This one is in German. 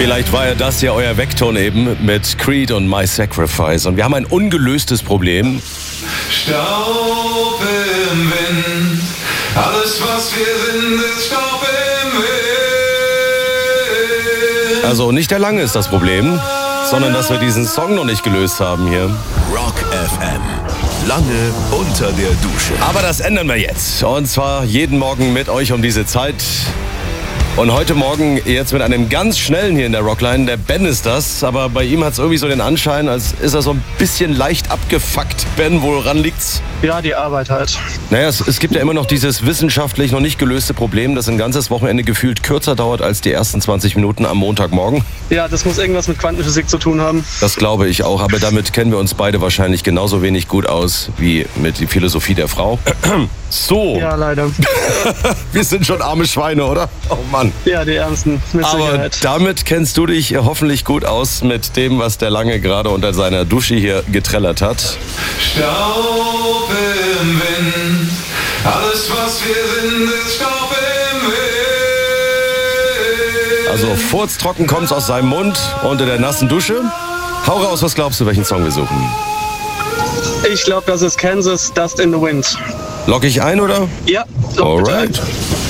Vielleicht war ja das ja euer Vektor eben mit Creed und My Sacrifice. Und wir haben ein ungelöstes Problem. Staub im Wind, alles was wir sind ist Staub im Wind. Also nicht der Lange ist das Problem, sondern dass wir diesen Song noch nicht gelöst haben hier. Rock FM. Lange unter der Dusche. Aber das ändern wir jetzt. Und zwar jeden Morgen mit euch um diese Zeit. Und heute Morgen jetzt mit einem ganz schnellen hier in der Rockline. Der Ben ist das, aber bei ihm hat es irgendwie so den Anschein, als ist er so ein bisschen leicht abgefuckt. Ben, woran liegt's? Ja, die Arbeit halt. Naja, es gibt ja immer noch dieses wissenschaftlich noch nicht gelöste Problem, das ein ganzes Wochenende gefühlt kürzer dauert als die ersten 20 Minuten am Montagmorgen. Ja, das muss irgendwas mit Quantenphysik zu tun haben. Das glaube ich auch, aber damit kennen wir uns beide wahrscheinlich genauso wenig gut aus wie mit der Philosophie der Frau. So. Ja, leider. Wir sind schon arme Schweine, oder? Oh Mann. Ja, die Ärmsten, mit Aber Sicherheit. damit kennst du dich hoffentlich gut aus mit dem, was der Lange gerade unter seiner Dusche hier getrellert hat. Staub im Wind, alles was wir sind ist Staub im Wind. Also furztrocken kommt's aus seinem Mund unter der nassen Dusche. Hau raus, was glaubst du, welchen Song wir suchen? Ich glaube, das ist Kansas, Dust in the Wind. Lock ich ein, oder? Ja, so bitte. Alright.